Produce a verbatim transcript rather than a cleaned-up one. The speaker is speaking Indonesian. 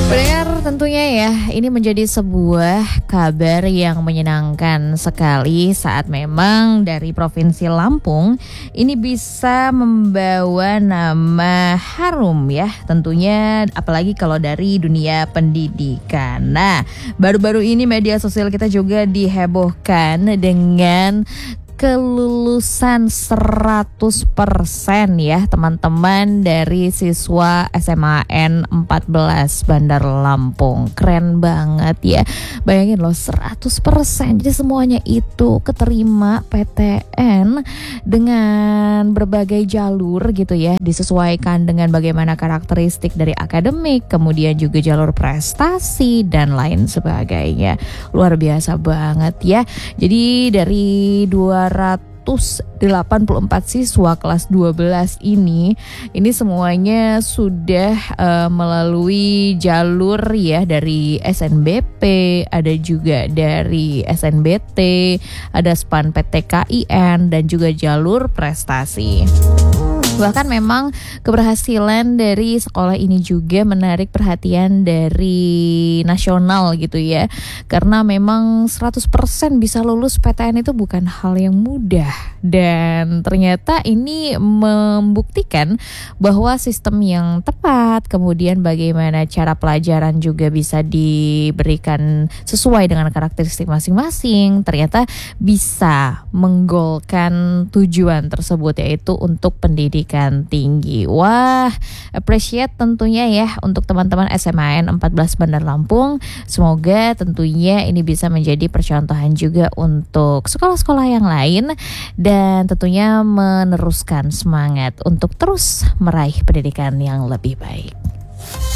Pendengar, tentunya ya ini menjadi sebuah kabar yang menyenangkan sekali saat memang dari Provinsi Lampung ini bisa membawa nama harum ya, tentunya apalagi kalau dari dunia pendidikan. Nah, baru-baru ini media sosial kita juga dihebohkan dengan kelulusan seratus persen ya teman-teman dari siswa S M A N empat belas Bandar Lampung. Keren banget ya. Bayangin loh, seratus persen. Jadi semuanya itu keterima P T N dengan berbagai jalur gitu ya, disesuaikan dengan bagaimana karakteristik dari akademik, kemudian juga jalur prestasi dan lain sebagainya. Luar biasa banget ya. Jadi dari dua ratus delapan puluh empat siswa kelas dua belas ini ini semuanya sudah uh, melalui jalur ya dari S N B P, ada juga dari S N B T, ada S P A N P T K I N dan juga jalur prestasi. Bahkan memang keberhasilan dari sekolah ini juga menarik perhatian dari nasional gitu ya. Karena memang seratus persen bisa lulus P T N itu bukan hal yang mudah. Dan ternyata ini membuktikan bahwa sistem yang tepat, kemudian bagaimana cara pelajaran juga bisa diberikan sesuai dengan karakteristik masing-masing, ternyata bisa menggolkan tujuan tersebut, yaitu untuk pendidikan tinggi. Wah, appreciate tentunya ya untuk teman-teman S M A N empat belas Bandar Lampung. Semoga tentunya ini bisa menjadi percontohan juga untuk sekolah-sekolah yang lain dan tentunya meneruskan semangat untuk terus meraih pendidikan yang lebih baik.